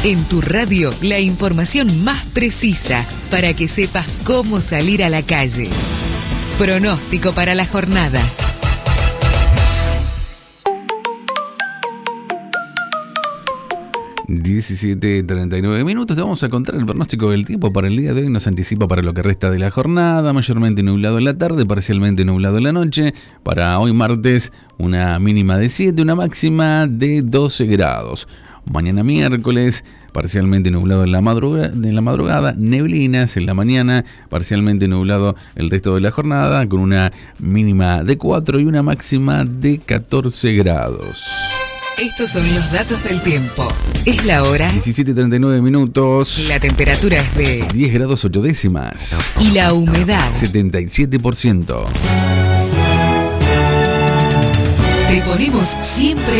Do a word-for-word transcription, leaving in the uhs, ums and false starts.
En tu radio, la información más precisa para que sepas cómo salir a la calle. Pronóstico para la jornada. diecisiete treinta y nueve minutos, te vamos a contar el pronóstico del tiempo para el día de hoy. Nos anticipa para lo que resta de la jornada, mayormente nublado en la tarde, parcialmente nublado en la noche. Para hoy martes, una mínima de siete, una máxima de doce grados. Mañana miércoles, parcialmente nublado en la madrugada, en la madrugada, neblinas en la mañana, parcialmente nublado el resto de la jornada, con una mínima de cuatro y una máxima de catorce grados. Estos son los datos del tiempo. Es la hora. diecisiete treinta y nueve minutos. La temperatura es de diez grados ocho décimas. Y la humedad setenta y siete por ciento. Te ponemos siempre